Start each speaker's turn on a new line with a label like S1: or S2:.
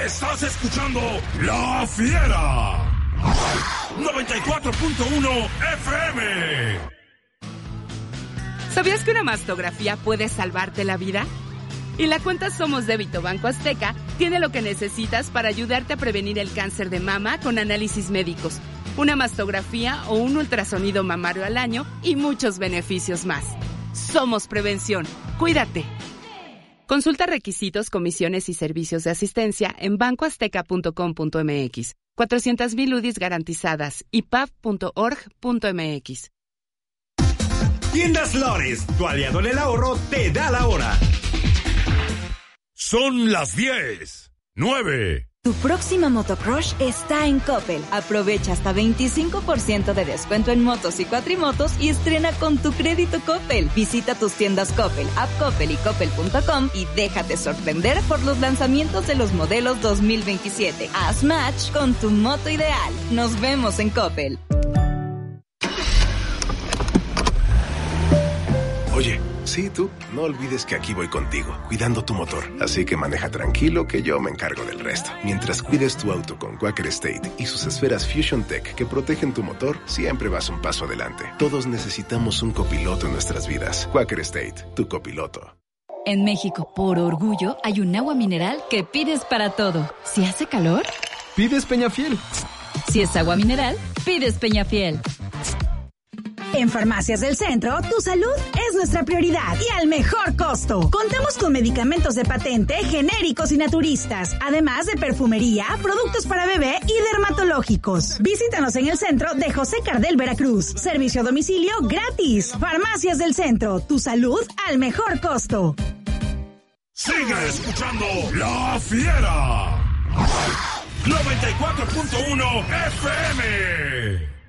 S1: Estás escuchando La Fiera 94.1 FM.
S2: ¿Sabías que una mastografía puede salvarte la vida? Y la cuenta Somos Débito Banco Azteca tiene lo que necesitas para ayudarte a prevenir el cáncer de mama con análisis médicos, una mastografía o un ultrasonido mamario al año y muchos beneficios más. Somos Prevención. Cuídate. Consulta requisitos, comisiones y servicios de asistencia en bancoazteca.com.mx. 400,000 UDIs garantizadas. ipap.org.mx.
S3: Tiendas Lores, tu aliado en el ahorro, te da la hora.
S1: Son las 10:09.
S4: Tu próxima motocrush está en Coppel. Aprovecha hasta 25% de descuento en motos y cuatrimotos y estrena con tu crédito Coppel. Visita tus tiendas Coppel, App Coppel y Coppel.com y déjate sorprender por los lanzamientos de los modelos 2027. Haz match con tu moto ideal. Nos vemos en Coppel.
S5: Oye, sí, tú, no olvides que aquí voy contigo, cuidando tu motor. Así que maneja tranquilo que yo me encargo del resto. Mientras cuides tu auto con Quaker State y sus esferas Fusion Tech que protegen tu motor, siempre vas un paso adelante. Todos necesitamos un copiloto en nuestras vidas. Quaker State, tu copiloto.
S4: En México, por orgullo, hay un agua mineral que pides para todo. Si hace calor,
S6: pides Peñafiel.
S4: Si es agua mineral, pides Peñafiel.
S7: En Farmacias del Centro, tu salud es nuestra prioridad y al mejor costo. Contamos con medicamentos de patente, genéricos y naturistas, además de perfumería, productos para bebé y dermatológicos. Visítanos en el centro de José Cardel, Veracruz. Servicio a domicilio gratis. Farmacias del Centro, tu salud al mejor costo.
S1: Sigue escuchando La Fiera 94.1 FM.